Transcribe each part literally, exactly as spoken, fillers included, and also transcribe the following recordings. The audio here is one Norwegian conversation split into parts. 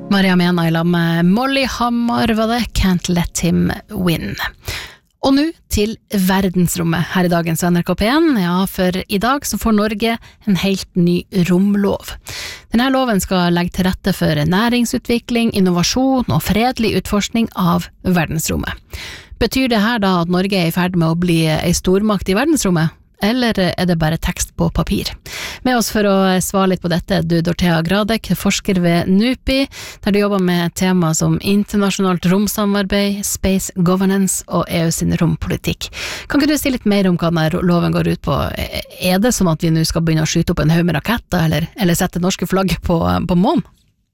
Maria Mena I lag med Molly Hammar var det Can't Let Him Win. Og nå til verdensrommet her I dagens N R K P en. Ja, for I dag så får Norge en helt ny romlov. Denne loven skal legge til rette for næringsutvikling, innovasjon og fredelig utforskning av verdensrommet. Betyr det her da at Norge er I ferd med å bli en stormakt I verdensrommet? Eller er det bare tekst på papir? Med oss for å svare litt på dette, du Dorthea Gradek, forsker ved NUPI, der du jobber med tema som internasjonalt romsamarbeid, space governance og E U sin rompolitikk. Kan ikke du si litt mer om hva denne loven går ut på? Er det som at vi nå skal begynne å skyte opp en haug med raketter, eller, eller sette norske flagg på, på månen?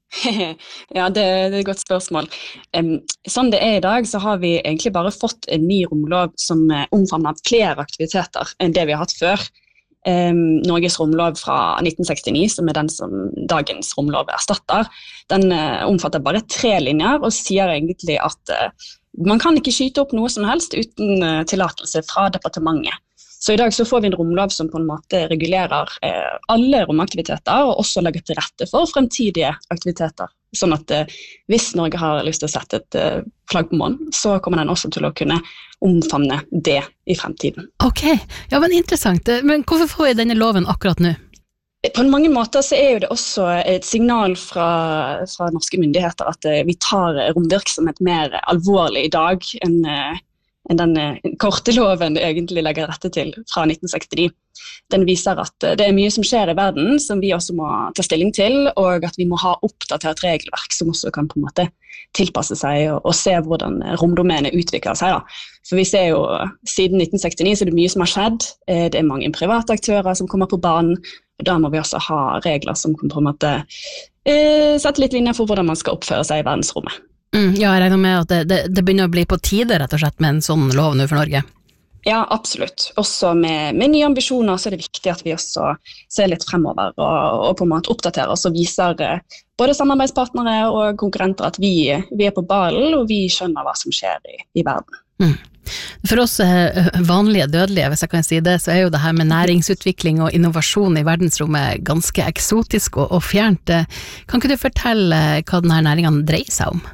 Ja, det, det er et godt spørsmål. Um, sånn det er I dag, så har vi egentlig bare fått en ny romlov som omfavner flere aktiviteter enn det vi har hatt før. Um, Norges romlov fra nitten sekstini, som er den som dagens romlov erstatter, den uh, omfatter bare tre linjer og sier egentlig at uh, man kan ikke skyte opp noe som helst uten uh, tillatelse fra departementet. Så I dag så får vi en romlov som på en måte regulerer eh, alle romaktiviteter og også legger til rette for fremtidige aktiviteter. Sånn at eh, hvis Norge har lyst til å sette et eh, flagg på månen, så kommer den også til å kunne omfavne det I fremtiden. Ok, ja, men interessant. Men hvorfor får vi denne loven akkurat nå? På mange måter så er jo det også et signal fra, fra norske myndigheter at eh, vi tar romvirksomhet mer alvorlig I dag enn eh, enn den korte loven det egentlig legger rette til fra nitten sekstini. Den viser at det er mye som skjer I verden som vi også må ta stilling til, og at vi må ha oppdatert regelverk som også kan på en måte tilpasse seg og, og se hvordan romdomenet utvikler seg. Da. For vi ser jo, siden nitten sekstini så er det mye som har skjedd, det er mange private aktører som kommer på banen, og da må vi også ha regler som kan på en måte eh, sette litt linjer for hvordan man skal oppføre seg I verdensrommet. Mm, ja, jeg regner med at det, det, det begynner å bli på tide rett og slett med en sånn lov nå for Norge. Ja, absolutt. Også med, med nye ambisjoner så er det viktig at vi også ser litt fremover og, og på en måte oppdaterer oss og viser både samarbeidspartnere og konkurrenter at vi, vi er på ballen og vi skjønner hva som skjer I, I verden. Mm. For oss vanlige dødelige, hvis jeg kan si det, så er jo det her med næringsutvikling og innovasjon I verdensrommet ganske eksotisk og, og fjernt. Kan ikke du fortelle hva denne næringen dreier seg om?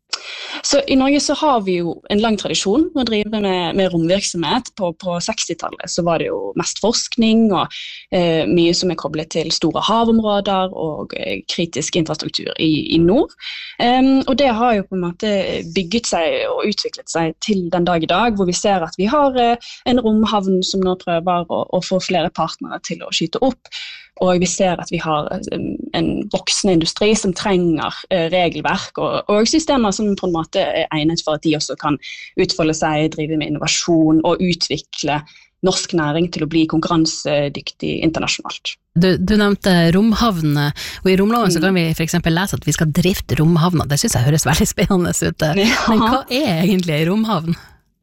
Så I Norge så har vi jo en lang tradisjon med å drive med, med romvirksomhet. På, på sekstitallet så var det jo mest forskning og eh, mye som er koblet til store havområder og eh, kritisk infrastruktur I, I nord. Um, og det har jo på en måte bygget seg og utviklet seg til den dag I dag, hvor vi ser at vi har eh, en romhavn som nå prøver å, å få flere partnere til å skyte opp. Og vi ser at vi har en voksende industri som trenger regelverk og, og systemer som på en måte er egnet for at de også kan utfolde seg, drive med innovasjon og utvikle norsk næring til å bli konkurransedyktig internasjonalt. Du, du nevnte romhavn, og I romloven mm. så kan vi for eksempel lese at vi skal drifte romhavner. Det synes jeg høres veldig spennende ut. Ja. Men hva er egentlig en romhavn?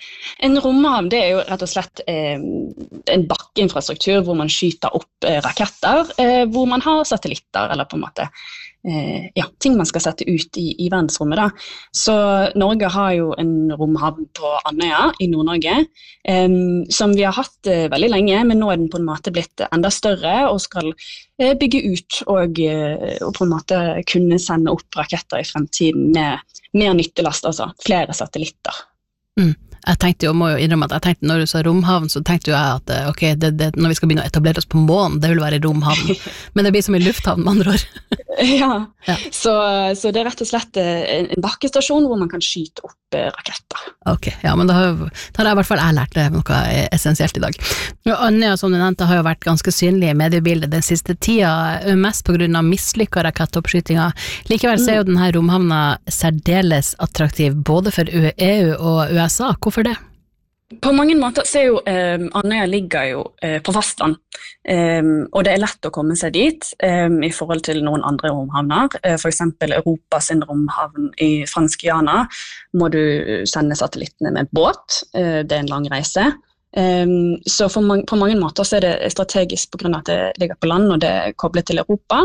En romhavn det er jo rett og slett eh, en bakkeinfrastruktur hvor man skyter opp eh, raketter, eh, hvor man har satellitter, eller på en måte eh, ja, ting man skal sette ut I, I verdensrommet. Da. Så Norge har jo en romhavn på Andøya I Nord-Norge, eh, som vi har hatt eh, veldig lenge, men nå er den på en måte blitt enda større og skal eh, bygge ut og, eh, og på en måte kunne sende opp raketter I fremtiden med mer nyttelast, altså flere satellitter. Mm. Jeg tenkte jo, må jo innrømme at jeg tenkte når du sa romhavn, så tenkte jo jeg at ok, det, det, når vi skal begynne å etablere oss på månen, det vil være romhavn, men det blir som en lufthavn med andre år. Ja, ja. Så, så det er rett og slett en, en bakkestasjon hvor man kan skyte opp raketter. Ok, ja, men da har, da har jeg I hvert fall jeg lært noe essensielt I dag. Og Andøya, som du nevnte, har jo vært ganske synlig I mediebildet den siste tida, mest på grunn av mislykket rakettoppskytinger. Likevel så er jo denne romhavna særdeles attraktiv, både for E U og U S A. Hvorfor det? På mange måter så er jo eh, Andøya ligger jo eh, på fastland, eh, og det er lett å komme seg dit eh, I forhold til noen andre romhavner. Eh, for eksempel Europas romhavn I Fransk Guyana må du sende satellittene med båt, eh, det er en lang reise. Eh, så for man, på mange måter så er det strategisk på grunn av at det ligger på land og det er koblet til Europa.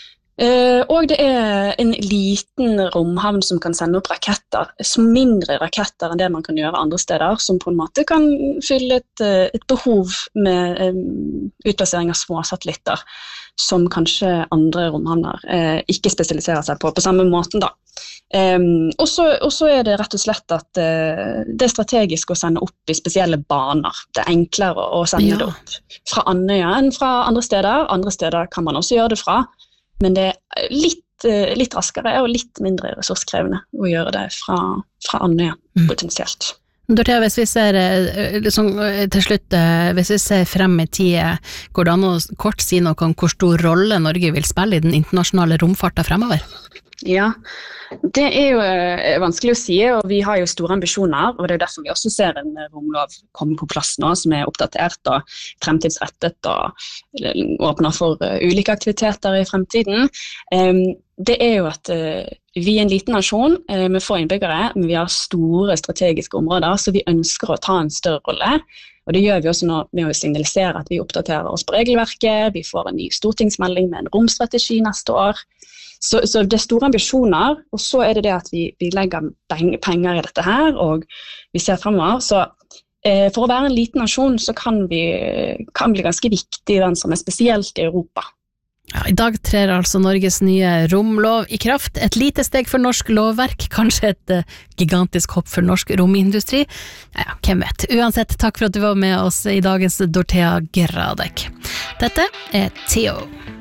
Uh, og det er en liten romhavn som kan sende opp raketter, mindre raketter enn det man kan gjøre andre steder, som på en måte kan fylle et, et behov med um, utplassering av små satellitter. som kanskje andre romhavner eh, ikke spesialiserer seg på på samme måten da. Um, og så er det rett og slett at uh, det er strategisk å sende opp i spesielle baner. Det er enklere å sende ja. det opp fra Andøya enn fra andre steder. Andre steder kan man også gjøre det fra, men det er litt, uh, litt raskere og litt mindre ressurskrevende å gjøre det fra, fra Andøya, mm. potensielt. Dorthea, hvis vi ser liksom, til slutt, hvis vi ser frem i tid, går det an å kort si noe om hvor stor rolle Norge vil spille i den internasjonale romfarten fremover? Ja, det er jo vanskelig å si, og vi har jo store ambisjoner, og det er derfor vi også ser en romlov komme på plass nå, som er oppdatert og fremtidsrettet og åpner for ulike aktiviteter i fremtiden. Det er jo at vi er en liten nasjon med få innbyggere, men vi har store strategiske områder, så vi ønsker å ta en større rolle. Og det gjør vi også nå med å signalisere at vi oppdaterer oss på regelverket, vi får en ny stortingsmelding med en romstrategi neste år. Så, så det er store ambisjoner, og så er det det at vi, vi legger penger i dette her, og vi ser fremover. Så eh, for å være en liten nasjon, så kan vi kan bli ganske viktig i den som er spesielt i Europa. Ja, i dag trer altså Norges nye romlov i kraft. Et lite steg for norsk lovverk, kanskje et uh, gigantisk hopp for norsk romindustri. Ja, ja, hvem vet. Uansett, takk for at du var med oss i dagens Dorthea Gradek. Dette er Theo.